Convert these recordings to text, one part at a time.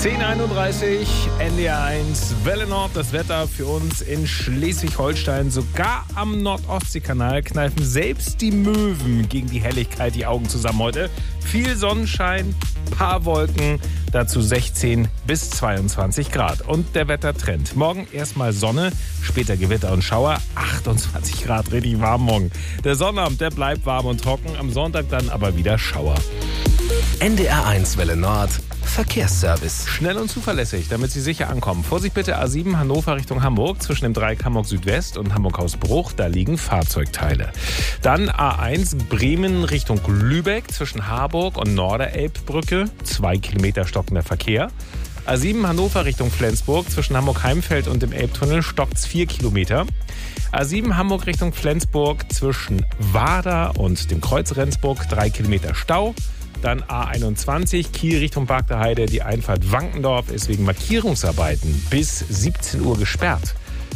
10:31, NDR1, Welle Nord, das Wetter für uns in Schleswig-Holstein. Sogar am Nordostseekanal kneifen selbst die Möwen gegen die Helligkeit die Augen zusammen heute. Viel Sonnenschein, paar Wolken, dazu 16 bis 22 Grad. Und der Wettertrend. Morgen erstmal Sonne, später Gewitter und Schauer, 28 Grad, richtig warm morgen. Der Sonnabend, der bleibt warm und trocken, am Sonntag dann aber wieder Schauer. NDR1 Welle Nord, Verkehrsservice. Schnell und zuverlässig, damit Sie sicher ankommen. Vorsicht bitte A7 Hannover Richtung Hamburg, zwischen dem Dreieck Hamburg Südwest und Hamburg-Hausbruch, da liegen Fahrzeugteile. Dann A1 Bremen Richtung Lübeck, zwischen Harburg und Norderelbbrücke, 2 Kilometer stockender Verkehr. A7 Hannover Richtung Flensburg, zwischen Hamburg-Heimfeld und dem Elbtunnel stockt's 4 Kilometer. A7 Hamburg Richtung Flensburg, zwischen Wader und dem Kreuz Rendsburg, 3 Kilometer Stau. Dann A21 Kiel Richtung Barkter Heide, die Einfahrt Wankendorf ist wegen Markierungsarbeiten bis 17 Uhr gesperrt.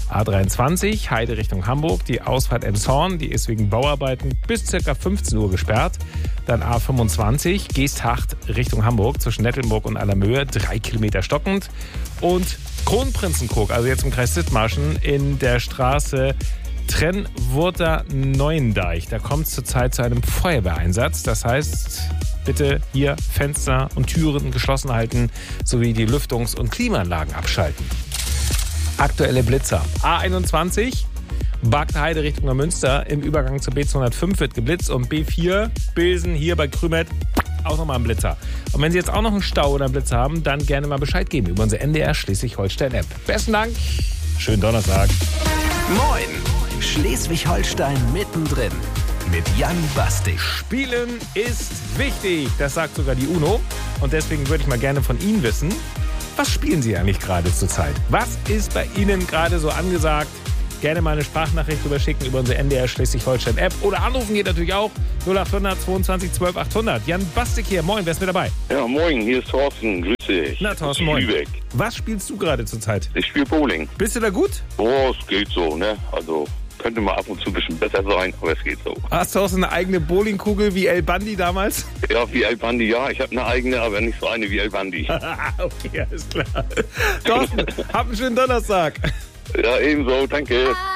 A23 Heide Richtung Hamburg, die Ausfahrt Emshorn, die ist wegen Bauarbeiten bis ca. 15 Uhr gesperrt. Dann A25 Geesthacht Richtung Hamburg, zwischen Nettelnburg und Allermöhe, 3 Kilometer stockend. Und Kronprinzenkrog, also jetzt im Kreis Dithmarschen, in der Straße Trennwurter Neuendeich. Da kommt es zurzeit zu einem Feuerwehreinsatz. Das heißt, bitte hier Fenster und Türen geschlossen halten, sowie die Lüftungs- und Klimaanlagen abschalten. Aktuelle Blitzer. A21, Barkter Heide Richtung Münster. Im Übergang zur B205 wird geblitzt. Und B4, Bilsen hier bei Krümet, auch nochmal ein Blitzer. Und wenn Sie jetzt auch noch einen Stau oder einen Blitzer haben, dann gerne mal Bescheid geben über unsere NDR Schleswig-Holstein-App. Besten Dank. Schönen Donnerstag. Moin, Schleswig-Holstein mittendrin. Mit Jan Bastik. Spielen ist wichtig, das sagt sogar die UNO. Und deswegen würde ich mal gerne von Ihnen wissen, was spielen Sie eigentlich gerade zurzeit? Was ist bei Ihnen gerade so angesagt? Gerne mal eine Sprachnachricht rüberschicken über unsere NDR Schleswig-Holstein-App. Oder anrufen geht natürlich auch. 0800 22 12 800. Jan Bastik hier, moin, wer ist mit dabei? Ja, moin, hier ist Thorsten, grüß dich. Na, Thorsten, moin. Lübeck. Was spielst du gerade zurzeit? Ich spiele Bowling. Bist du da gut? Oh, es geht so, ne? Also, könnte mal ab und zu ein bisschen besser sein, aber es geht so. Hast du auch so eine eigene Bowlingkugel wie El Bandi damals? Ja, wie El Bandi, ja. Ich habe eine eigene, aber nicht so eine wie El Bandi. Okay, alles klar. Thorsten, hab einen schönen Donnerstag. Ja, ebenso, danke.